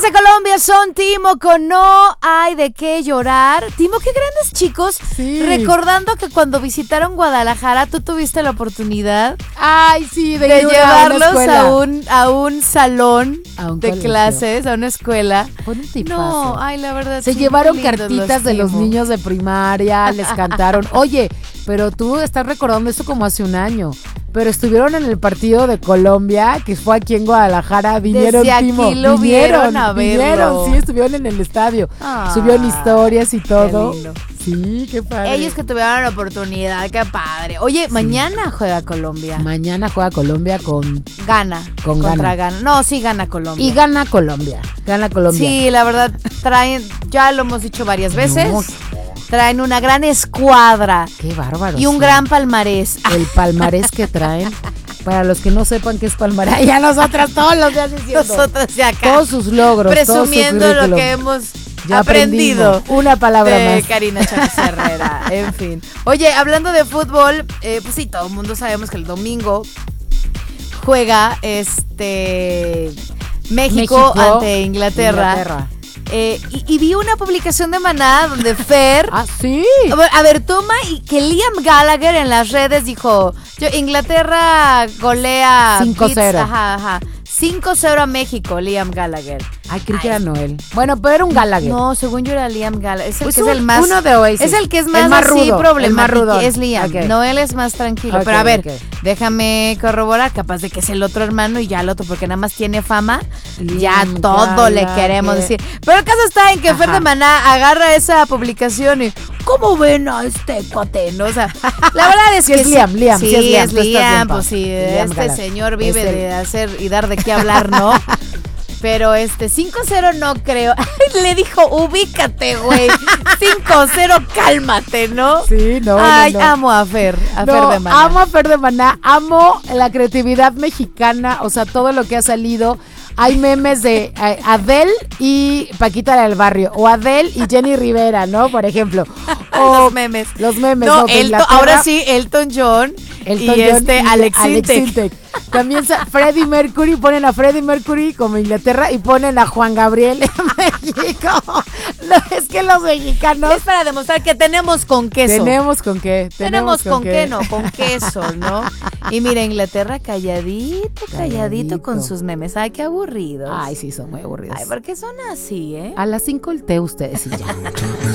de Colombia son Timo con No hay de qué llorar. Timo, qué grandes chicos. Sí. Recordando que cuando visitaron Guadalajara, tú tuviste la oportunidad Ay, sí, de ir llevarlos a un salón a un de colegio. clases, a una escuela. Fue un tipazo. No, ay, la verdad. Se sí, llevaron muy lindos cartitas de los Timo. niños de primaria, les cantaron. Oye, pero tú estás recordando esto como hace un año. Pero estuvieron en el partido de Colombia, que fue aquí en Guadalajara. Vinieron, Desde aquí Timo. lo vieron a verlo. Vinieron, sí, estuvieron en el estadio. Ah, Subieron historias y todo. qué lindo. Sí, qué padre. Ellos que tuvieron la oportunidad, qué padre. Oye, mañana juega Colombia. Mañana juega Colombia con Gana. Con contra Ghana. Ghana. No, sí gana Colombia. y gana Colombia. Gana Colombia. Sí, la verdad, traen, ya lo hemos dicho varias veces, No. traen una gran escuadra Qué bárbaro. y un sí. gran palmarés. El palmarés que traen. Para los que no sepan qué es palmarés, ya nosotras todos los días diciendo. Nosotros de acá, Todos sus logros, presumiendo todo su lo currículum. que hemos Ya aprendido aprendimos. Una palabra de más. Karina Chávez Herrera. En fin. Oye, hablando de fútbol, pues sí, todo el mundo sabemos que el domingo juega México ante Inglaterra. Y vi una publicación de Maná donde Fer... Ah, sí. A ver, toma y que Liam Gallagher en las redes dijo, Inglaterra golea 5-0. Ajá. 5-0 a México, Liam Gallagher. Ay, creí que era Noel. Bueno, pero era un Gallagher. No, según yo era Liam Gallagher. Es el Pues que es el más... uno de Oasis. Es el que es El más, más así rudo, problemático. el más rudón. Es Liam. Ok. Noel es más tranquilo. Ok, Pero a ver, ok. déjame corroborar. Capaz de que es el otro hermano y ya el otro, porque nada más tiene fama. Ya Liam todo le Gallagher. queremos decir. Pero el caso está en que Fer Ajá. de Maná agarra esa publicación y ¿cómo ven a este cuate? ¿No? O sea, la verdad es Sí que es Liam, Liam, sí, sí es Liam, es tú estás bien, Liam, Pau. pues sí, Liam este Gallagher. señor vive Es el- de hacer y dar de qué hablar, ¿no? Pero 5-0 no creo. Le dijo, ubícate, güey. 5-0, cálmate, ¿no? Sí, no. Ay, no, no. amo a Fer No, de Maná. amo a Fer de Maná, amo la creatividad mexicana, o sea, todo lo que ha salido. Hay memes de Adele y Paquita la del Barrio, o Adele y Jenny Rivera, ¿no? Por ejemplo. O Los memes. Los memes. No, de Inglaterra, ahora sí, Elton John Elton y John y Alex Sintek. Sintek. También Freddie Mercury, ponen a Freddie Mercury como Inglaterra y ponen a Juan Gabriel en México. No, es que los mexicanos Es para demostrar que tenemos con queso. tenemos con qué. Tenemos con qué, no, con queso, ¿no? Y mira, Inglaterra calladito con sus memes. Ay, qué aburridos. Ay, sí, son muy aburridos. Ay, ¿por qué son así, eh? A las 5 el té ustedes y ya.